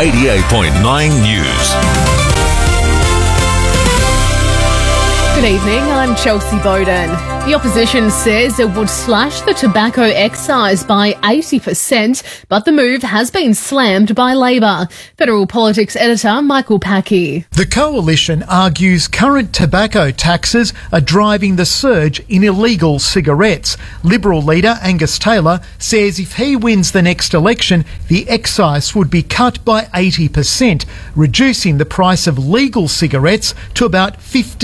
88.9 News. Good evening, I'm Chelsea Bowden. The opposition says it would slash the tobacco excise by 80%, but the move has been slammed by Labor. Federal Politics editor Michael Packey. The coalition argues current tobacco taxes are driving the surge in illegal cigarettes. Liberal leader Angus Taylor says if he wins the next election, the excise would be cut by 80%, reducing the price of legal cigarettes to about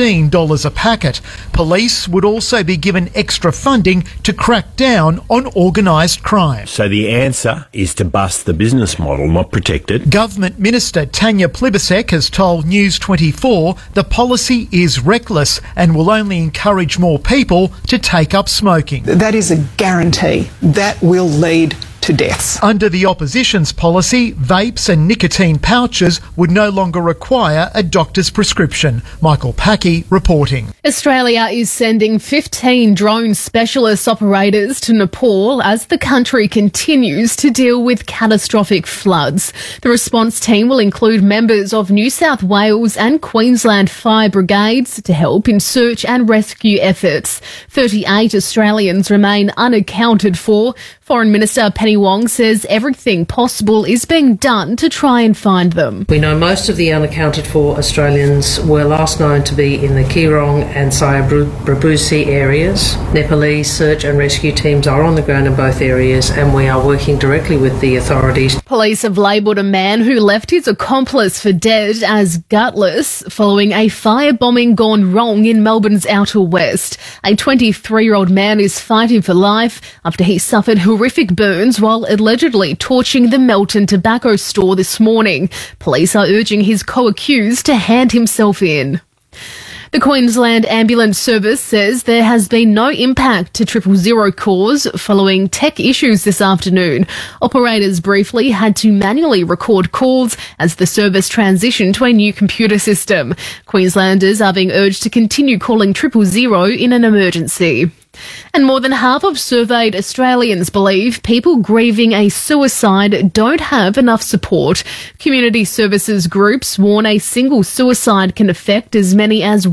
$15 a packet. Police would also be given extra funding to crack down on organised crime. So the answer is to bust the business model, not protect it. Government Minister Tanya Plibersek has told News 24 the policy is reckless and will only encourage more people to take up smoking. That is a guarantee. That will lead to deaths. Under the opposition's policy, vapes and nicotine pouches would no longer require a doctor's prescription. Michael Packey reporting. Australia is sending 15 drone specialist operators to Nepal as the country continues to deal with catastrophic floods. The response team will include members of New South Wales and Queensland fire brigades to help in search and rescue efforts. 38 Australians remain unaccounted for. Foreign Minister Penny Wong says everything possible is being done to try and find them. We know most of the unaccounted for Australians were last known to be in the Keerong and Sayabrabusi areas. Nepalese search and rescue teams are on the ground in both areas and we are working directly with the authorities. Police have labelled a man who left his accomplice for dead as gutless following a firebombing gone wrong in Melbourne's Outer West. A 23-year-old man is fighting for life after he suffered horrific burns while allegedly torching the Melton tobacco store this morning. Police are urging his co-accused to hand himself in. The Queensland Ambulance Service says there has been no impact to 000 calls following tech issues this afternoon. Operators briefly had to manually record calls as the service transitioned to a new computer system. Queenslanders are being urged to continue calling 000 in an emergency. And more than half of surveyed Australians believe people grieving a suicide don't have enough support. Community services groups warn a single suicide can affect as many as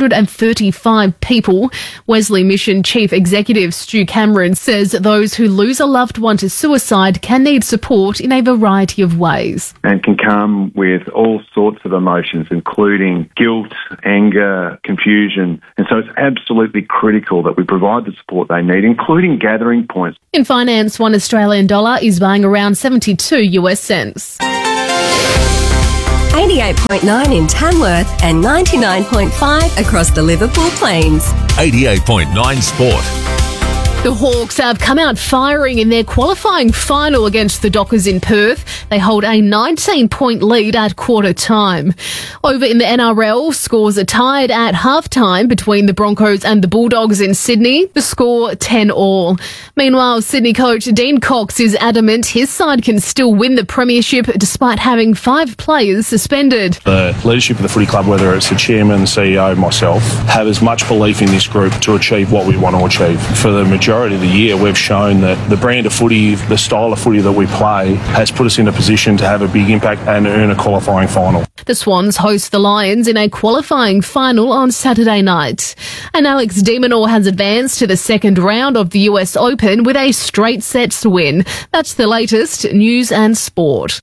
135 people. Wesley Mission Chief Executive Stu Cameron says those who lose a loved one to suicide can need support in a variety of ways. And can come with all sorts of emotions, including guilt, anger, confusion. And so it's absolutely critical that we provide the support they need, including gathering points. In finance, $1 Australian dollar is buying around 72 US cents. 88.9 in Tamworth and 99.5 across the Liverpool Plains. 88.9 Sport. The Hawks have come out firing in their qualifying final against the Dockers in Perth. They hold a 19-point lead at quarter time. Over in the NRL, scores are tied at halftime between the Broncos and the Bulldogs in Sydney. The score 10-all. Meanwhile, Sydney coach Dean Cox is adamant his side can still win the premiership despite having 5 players suspended. The leadership of the footy club, whether it's the chairman, the CEO, myself, have as much belief in this group to achieve what we want to achieve. For the majority of the year, we've shown that the brand of footy, the style of footy that we play has put us in a position to have a big impact and earn a qualifying final. The Swans host the Lions in a qualifying final on Saturday night. And Alex de Minaur has advanced to the second round of the US Open with a straight sets win. That's the latest news and sport.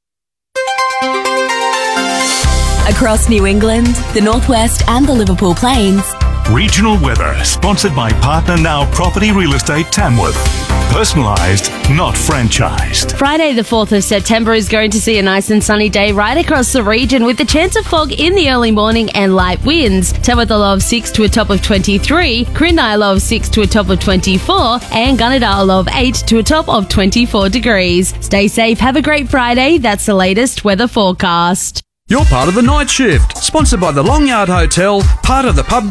Across New England, the Northwest and the Liverpool Plains. Regional weather, sponsored by Partner Now Property Real Estate Tamworth. Personalised, not franchised. Friday the 4th of September is going to see a nice and sunny day right across the region with the chance of fog in the early morning and light winds. Tamworth a low of 6 to a top of 23, Quirindi a low of 6 to a top of 24, and Gunnedah a low of 8 to a top of 24 degrees. Stay safe, have a great Friday. That's the latest weather forecast. You're part of the night shift, sponsored by the Long Yard Hotel, part of the Pub